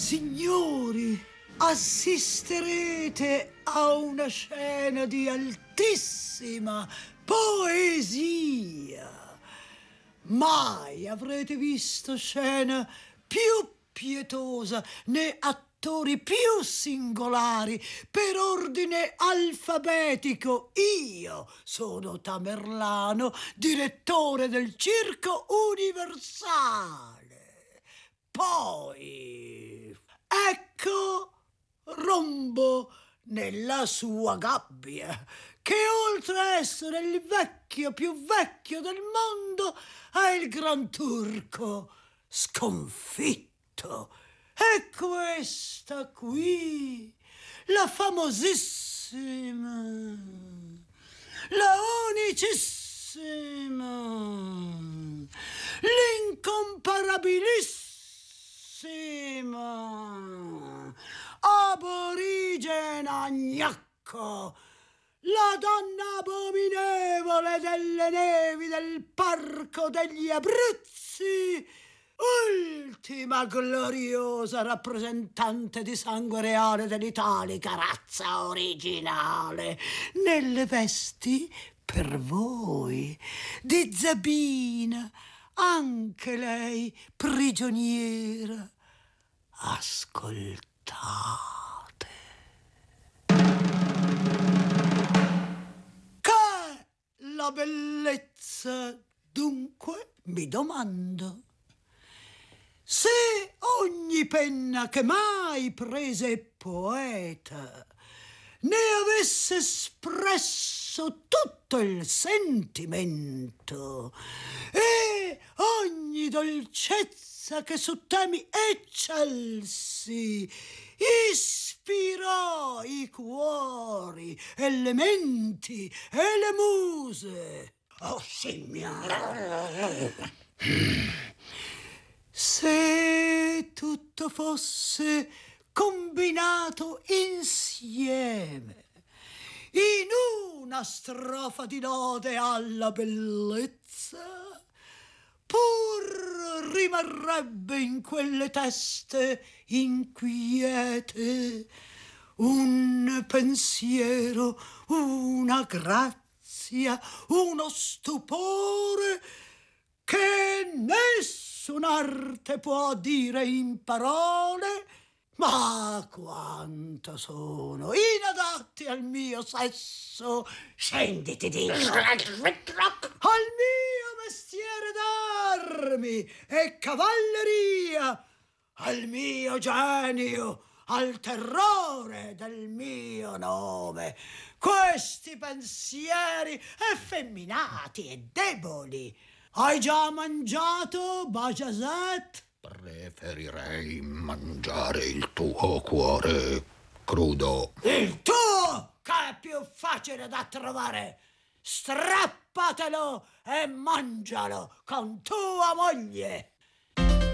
Signori, assisterete a una scena di altissima poesia. Mai avrete visto scena più pietosa né attori più singolari. Per ordine alfabetico io sono Tamerlano, direttore del Circo Universale. Poi ecco Rombo nella sua gabbia, che oltre a essere il vecchio più vecchio del mondo è il Gran Turco sconfitto. E questa qui, la famosissima, la unicissima, l'incomparabilissima Aborigena Gnacco, la donna abominevole delle nevi del Parco degli Abruzzi, ultima gloriosa rappresentante di sangue reale dell'italica razza originale, nelle vesti per voi di Zabina, anche lei prigioniera. Ascoltate. Che la bellezza, dunque, mi domando. Se ogni penna che mai prese poeta ne avesse espresso tutto il sentimento e ogni dolcezza che su temi eccelsi ispirò i cuori e le menti e le muse. Oh, signore! Se tutto fosse combinato insieme in una strofa di lode alla bellezza, pur rimarrebbe in quelle teste inquiete un pensiero, una grazia, uno stupore che nessun'arte può dire in parole, ma quanto sono inadatti al mio sesso. Scendi, ti dico, al mio mestiere d'armi e cavalleria, al mio genio, al terrore del mio nome. Questi pensieri effeminati e deboli. Hai già mangiato, Bajazet? Preferirei mangiare il tuo cuore crudo. Il tuo, che è più facile da trovare. Strappatelo e mangialo con tua moglie.